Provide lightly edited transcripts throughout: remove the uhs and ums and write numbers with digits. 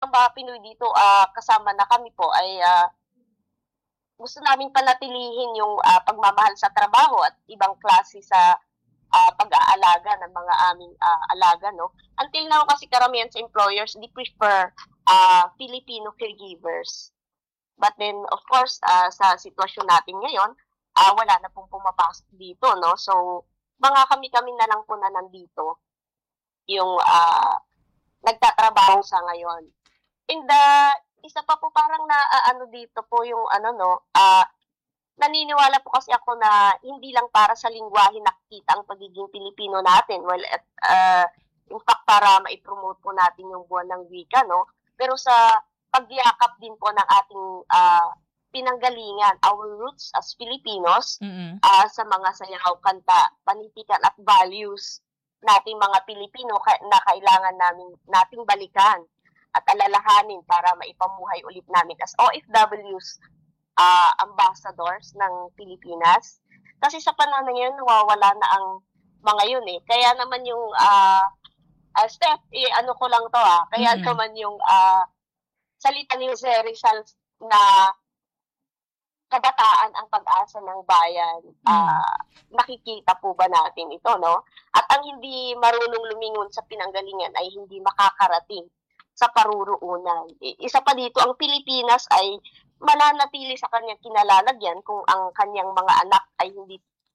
mga Pinoy dito, kasama na kami po ay gusto naming panatilihin yung pagmamahal sa trabaho at ibang klase sa pag-aalaga ng mga aming alaga, no? Until now kasi karamihan sa employers, they prefer Filipino caregivers. But then, of course, sa sitwasyon natin ngayon, wala na pong pumapasok dito, no? So, mga kami-kami na lang po na nandito yung nagtatrabaho sa ngayon. And isa pa po parang dito po yung naniniwala po kasi ako na hindi lang para sa lingwahe nakikita ang pagiging Pilipino natin. Well, in fact, para maipromote po natin yung buwan ng wika, no? Pero sa pagyakap din po ng ating pinanggalingan, our roots as Filipinos, sa mga sayaw, kanta, panitikan at values nating mga Pilipino na kailangan nating balikan at alalahanin para maipamuhay ulit namin as OFWs, ambassadors ng Pilipinas. Kasi sa panahon ngayon, nawawala na ang mga yun eh. Kaya naman yung, Steph, ko lang to kaya naman yung salita ni Jose Rizal na kabataan ang pag-asa ng bayan, nakikita po ba natin ito, no? At ang hindi marunong lumingon sa pinanggalingan ay hindi makakarating sa paruruunan. Isa pa dito, ang Pilipinas ay mananatili sa kanyang kinalalagyan kung ang kanyang mga anak ay hindi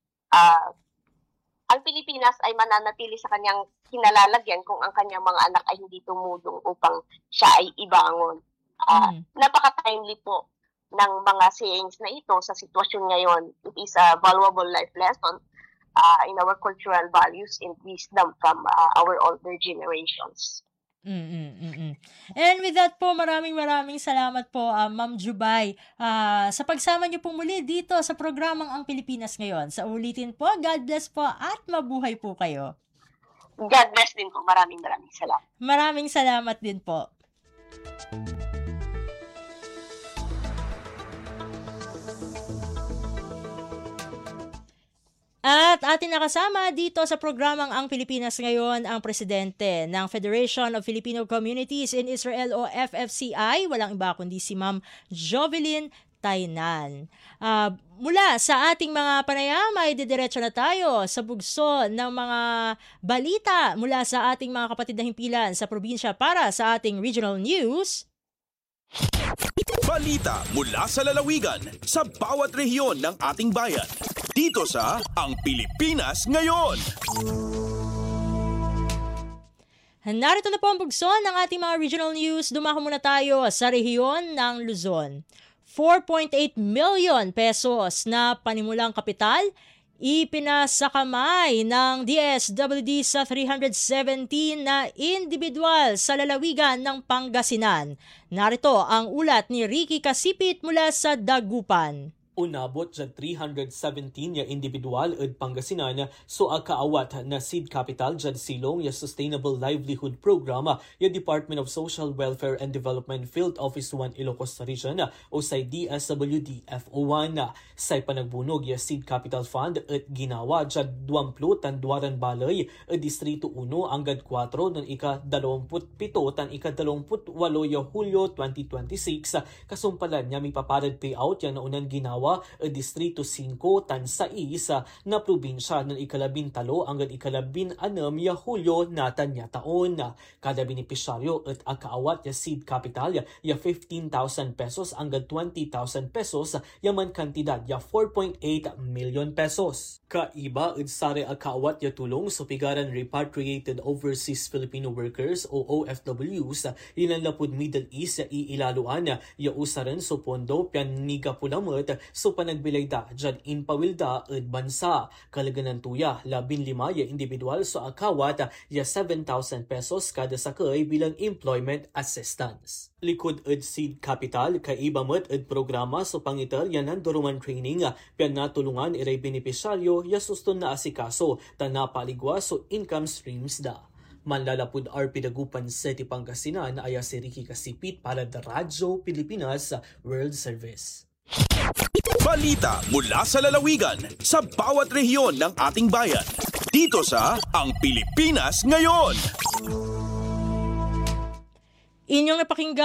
ang Pilipinas ay mananatili sa kanyang kinalalagyan kung ang kanyang mga anak ay hindi tumulong upang siya ay ibangon. Napaka-timely po ng mga sayings na ito sa sitwasyon ngayon. It is a valuable life lesson in our cultural values and wisdom from our older generations. And with that po, maraming salamat po, Ma'am Jubay, sa pagsama niyo po muli dito sa programang Ang Pilipinas Ngayon. Sa ulitin po, God bless po at mabuhay po kayo. God bless din po. Maraming salamat. Maraming salamat din po. At atin nakasama dito sa programang Ang Pilipinas Ngayon ang presidente ng Federation of Filipino Communities in Israel o FFCI, walang iba kundi si Ma'am Jovelyn Taynan. Mula sa ating mga panayam ay didiretso na tayo sa bugso ng mga balita mula sa ating mga kapatid na himpilan sa probinsya para sa ating regional news. Balita mula sa lalawigan sa bawat rehiyon ng ating bayan. Dito sa Ang Pilipinas Ngayon. Narito na po ang bugso ng ating mga regional news. Dumako muna tayo sa rehiyon ng Luzon. 4.8 million pesos na panimulang kapital ipinasakamay ng DSWD sa 317 na individual sa lalawigan ng Pangasinan. Narito ang ulat ni Ricky Kasipit mula sa Dagupan. Unabot sa 317 ya individual at Pangasinan so kaawat na seed capital dyan silong ya Sustainable Livelihood Program ya Department of Social Welfare and Development Field Office 1 Ilocos Region o sa DSWD FO1. Sa panagbunog ya seed capital fund at ginawa dyan 20 tanduaran balay at Distrito 1 hanggang 4 ng ika-27 tan ika-28 ya Hulyo 2026 kasumpalan niya may paparad payout yan na unang ginawa Distrito 5 tan 6 na probinsya ng ika-13 hanggang ika-16 ya Hulyo natan ya taon. Kada benepisyaryo at akaawat ya seed capital ya 15,000 pesos hanggang 20,000 pesos yaman kantidad ya 4.8 million pesos. Kaiba at sare akaawat ya tulong sa pigaran repatriated overseas Filipino workers o OFWs ilanlapod Middle East ya iilaluan ya usaran so pondo pianiga punamet so panagbilay da dyan inpawilda at bansa. Kalaganan tuya, 15 ya individual so akawat ya 7,000 pesos kada sakay bilang employment assistance. Likod at seed capital, kaibamat at programa so pangital yan ang duruman training pian natulungan iray benepisyaryo ya suston na asikaso tanapaligwa so income streams da. Manlalapod RP Dagupan City Pangasinan aya si Ricky Kasipit para the Radyo Pilipinas World Service. Balita mula sa lalawigan sa bawat rehiyon ng ating bayan. Dito sa Ang Pilipinas Ngayon. Inyong napakinggan